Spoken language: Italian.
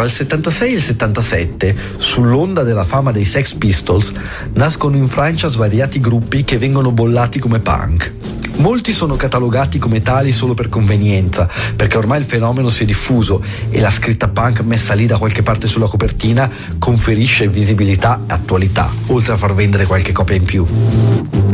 il 76 e il 77, sull'onda della fama dei Sex Pistols, nascono in Francia svariati gruppi che vengono bollati come punk. Molti sono catalogati come tali solo per convenienza, perché ormai il fenomeno si è diffuso e la scritta punk messa lì da qualche parte sulla copertina conferisce visibilità e attualità, oltre a far vendere qualche copia in più.